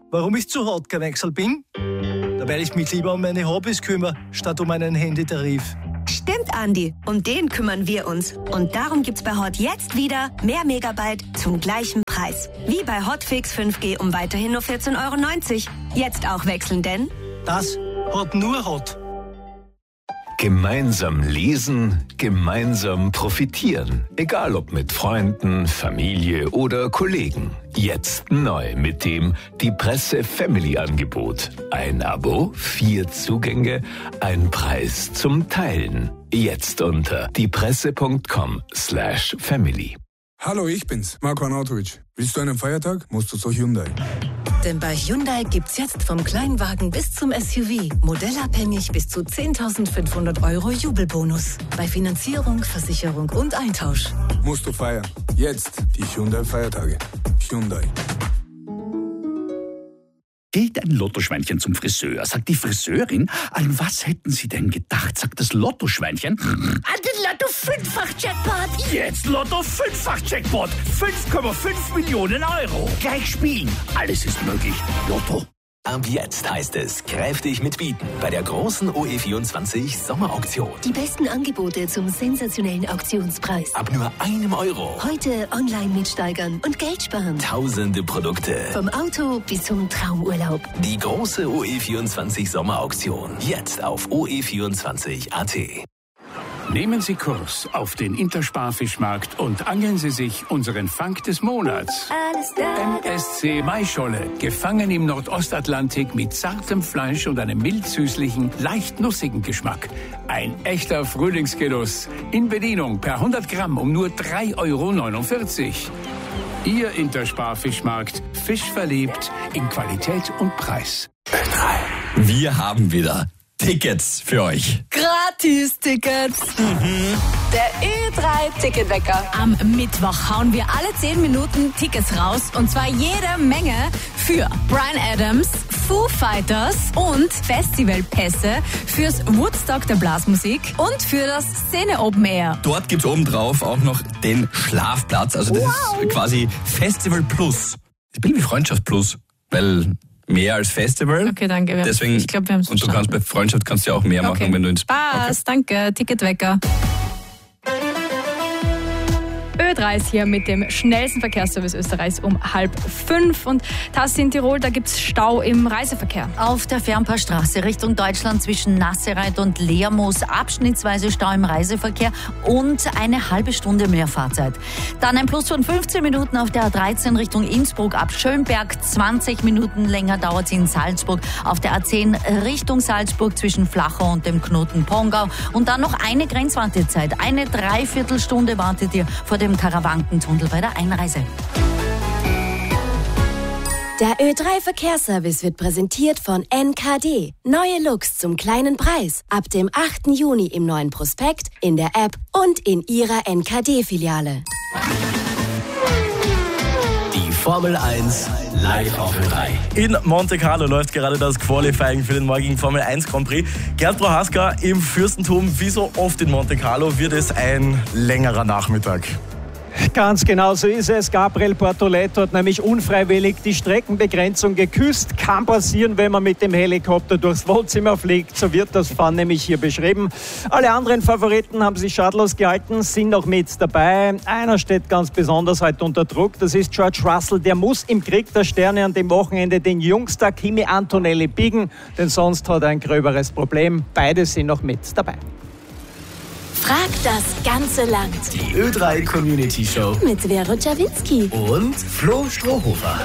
warum ich zu hart gewechselt bin? Da werde ich mich lieber um meine Hobbys kümmern, statt um einen Handytarif. Stimmt, Andi. Um den kümmern wir uns. Und darum gibt's bei Hot jetzt wieder mehr Megabyte zum gleichen Preis. Wie bei Hotfix 5G um weiterhin nur 14,90 €. Jetzt auch wechseln, denn... Das hat nur Hot. Gemeinsam lesen, gemeinsam profitieren. Egal ob mit Freunden, Familie oder Kollegen. Jetzt neu mit dem Die Presse Family Angebot. Ein Abo, 4 Zugänge, ein Preis zum Teilen. Jetzt unter diepresse.com/family. Hallo, ich bin's, Marco Arnautovic. Willst du einen Feiertag? Musst du zur Hyundai. Denn bei Hyundai gibt's jetzt vom Kleinwagen bis zum SUV modellabhängig bis zu 10.500 € Jubelbonus. Bei Finanzierung, Versicherung und Eintausch. Musst du feiern. Jetzt die Hyundai-Feiertage. Hyundai. Geht ein Lottoschweinchen zum Friseur, sagt die Friseurin, an was hätten Sie denn gedacht, sagt das Lottoschweinchen. An den Lotto-Fünffach-Jackpot. Jetzt Lotto-Fünffach-Jackpot. 5,5 Millionen €. Gleich spielen. Alles ist möglich. Lotto. Ab jetzt heißt es kräftig mitbieten bei der großen OE24 Sommerauktion. Die besten Angebote zum sensationellen Auktionspreis. Ab nur €1. Heute online mitsteigern und Geld sparen. Tausende Produkte. Vom Auto bis zum Traumurlaub. Die große OE24 Sommerauktion. Jetzt auf OE24.at. Nehmen Sie Kurs auf den Intersparfischmarkt und angeln Sie sich unseren Fang des Monats. Alles da. MSC Maischolle, gefangen im Nordostatlantik mit zartem Fleisch und einem mild-süßlichen, leicht nussigen Geschmack. Ein echter Frühlingsgenuss. In Bedienung per 100 Gramm um nur €3,49. Ihr Intersparfischmarkt, fischverliebt in Qualität und Preis. Wir haben wieder Tickets für euch. Gratis-Tickets. Der Ö3-Ticketwecker. Am Mittwoch hauen wir alle 10 Minuten Tickets raus. Und zwar jede Menge für Bryan Adams, Foo Fighters und Festivalpässe fürs Woodstock der Blasmusik und für das Szene Open Air. Dort gibt's obendrauf auch noch den Schlafplatz. Also das ist quasi Festival Plus. Ich bin wie Freundschaft Plus, weil mehr als Festival. Okay, danke. Deswegen, ich glaube, wir haben es und du kannst bei Freundschaft kannst ja auch mehr machen, wenn du ins... Spaß, danke. Ticketwecker. Ö3 ist hier mit dem schnellsten Verkehrsservice Österreichs um 4:30. Und das in Tirol, da gibt's Stau im Reiseverkehr. Auf der Fernpassstraße Richtung Deutschland zwischen Nassereit und Lermoos abschnittsweise Stau im Reiseverkehr und eine halbe Stunde mehr Fahrzeit. Dann ein Plus von 15 Minuten auf der A13 Richtung Innsbruck ab Schönberg. 20 Minuten länger dauert es in Salzburg. Auf der A10 Richtung Salzburg zwischen Flachau und dem Knoten Pongau. Und dann noch eine Grenzwartezeit. Eine Dreiviertelstunde wartet ihr vor dem Karawankentunnel bei der Einreise. Der Ö3-Verkehrsservice wird präsentiert von NKD. Neue Looks zum kleinen Preis. Ab dem 8. Juni im neuen Prospekt, in der App und in Ihrer NKD-Filiale. Die Formel 1 live auf Ö3. In Monte Carlo läuft gerade das Qualifying für den morgigen Formel 1 Grand Prix. Gerd Prohaska im Fürstentum. Wie so oft in Monte Carlo wird es ein längerer Nachmittag. Ganz genau so ist es. Gabriel Bortoleto hat nämlich unfreiwillig die Streckenbegrenzung geküsst. Kann passieren, wenn man mit dem Helikopter durchs Wohnzimmer fliegt. So wird das Fahren nämlich hier beschrieben. Alle anderen Favoriten haben sich schadlos gehalten, sind noch mit dabei. Einer steht ganz besonders heute unter Druck. Das ist George Russell. Der muss im Krieg der Sterne an dem Wochenende den Jungstar Kimi Antonelli biegen, denn sonst hat er ein gröberes Problem. Beide sind noch mit dabei. Frag das ganze Land. Die Ö3 Community Show Mit Vero Czawinski und Flo Strohhofer.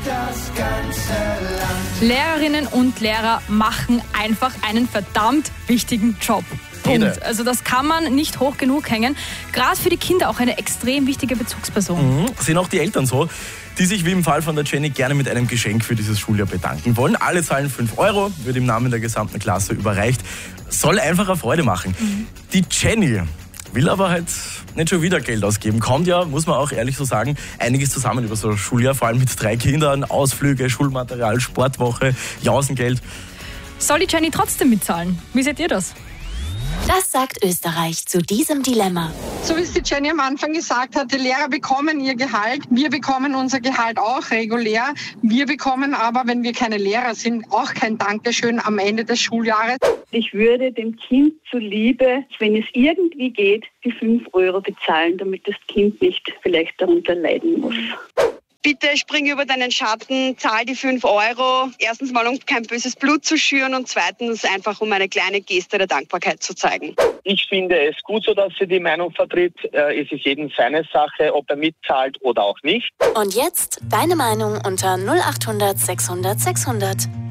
Lehrerinnen und Lehrer machen einfach einen verdammt wichtigen Job. Punkt. Also das kann man nicht hoch genug hängen. Gerade für die Kinder auch eine extrem wichtige Bezugsperson. Sind auch die Eltern so, die sich wie im Fall von der Jenny gerne mit einem Geschenk für dieses Schuljahr bedanken wollen. Alle zahlen 5 €, wird im Namen der gesamten Klasse überreicht. Soll einfach eine Freude machen. Die Jenny will aber halt nicht schon wieder Geld ausgeben. Kommt ja, muss man auch ehrlich so sagen, einiges zusammen über so ein Schuljahr, vor allem mit 3 Kindern, Ausflüge, Schulmaterial, Sportwoche, Jausengeld. Soll die Jenny trotzdem mitzahlen? Wie seht ihr das? Das sagt Österreich zu diesem Dilemma. So wie es die Jenny am Anfang gesagt hat, die Lehrer bekommen ihr Gehalt. Wir bekommen unser Gehalt auch regulär. Wir bekommen aber, wenn wir keine Lehrer sind, auch kein Dankeschön am Ende des Schuljahres. Ich würde dem Kind zuliebe, wenn es irgendwie geht, die 5 Euro bezahlen, damit das Kind nicht vielleicht darunter leiden muss. Bitte spring über deinen Schatten, zahl die 5 Euro. Erstens mal, um kein böses Blut zu schüren und zweitens einfach, um eine kleine Geste der Dankbarkeit zu zeigen. Ich finde es gut so, dass sie die Meinung vertritt. Es ist jedem seine Sache, ob er mitzahlt oder auch nicht. Und jetzt deine Meinung unter 0800 600 600.